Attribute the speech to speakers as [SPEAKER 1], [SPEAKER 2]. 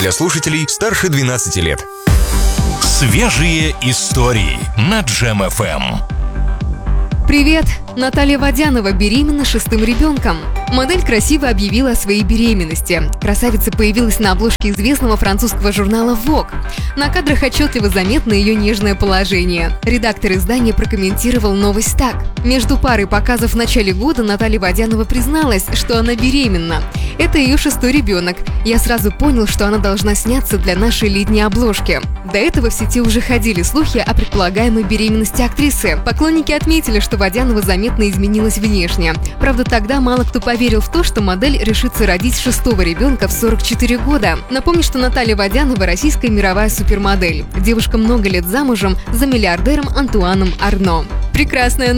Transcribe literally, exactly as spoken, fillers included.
[SPEAKER 1] для слушателей старше двенадцати лет.
[SPEAKER 2] Свежие истории на Джем эф эм.
[SPEAKER 3] Привет! Наталья Водянова беременна шестым ребенком. Модель красиво объявила о своей беременности. Красавица появилась на обложке известного французского журнала Vogue. На кадрах отчетливо заметно ее нежное положение. Редактор издания прокомментировал новость так. Между парой показов в начале года Наталья Водянова призналась, что она беременна. Это ее шестой ребенок. Я сразу понял, что она должна сняться для нашей летней обложки. До этого в сети уже ходили слухи о предполагаемой беременности актрисы. Поклонники отметили, что Водянова заметно изменилась внешне. Правда, тогда мало кто поверил в то, что модель решится родить шестого ребенка в сорок четыре года. Напомню, что Наталья Водянова – российская мировая супермодель. Девушка много лет замужем за миллиардером Антуаном Арно. Прекрасная